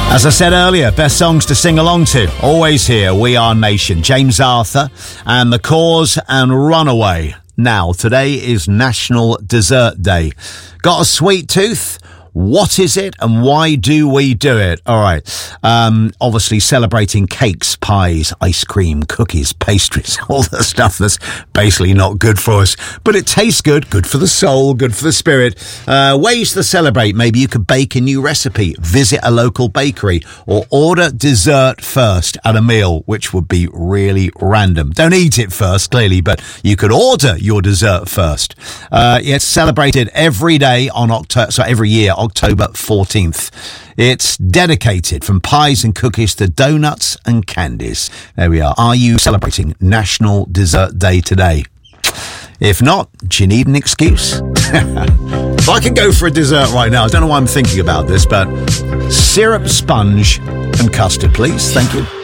As I said earlier, best songs to sing along to. Always here, We Are Nation. James Arthur and The Cause and Runaway. Now, today is National Dessert Day. Got a sweet tooth? What is it and why do we do it? All right. Obviously celebrating cakes, pies, ice cream, cookies, pastries, all the stuff that's basically not good for us. But it tastes good, good for the soul, good for the spirit. Ways to celebrate. Maybe you could bake a new recipe, visit a local bakery, or order dessert first at a meal, which would be really random. Don't eat it first, clearly, but you could order your dessert first. It's celebrated every day on every year, October 14th. It's dedicated from pies and cookies to donuts and candies. There we are. Are you celebrating National Dessert Day today? If not, do you need an excuse? So I can go for a dessert right now. I don't know why I'm thinking about this, but syrup sponge and custard, please. Thank you.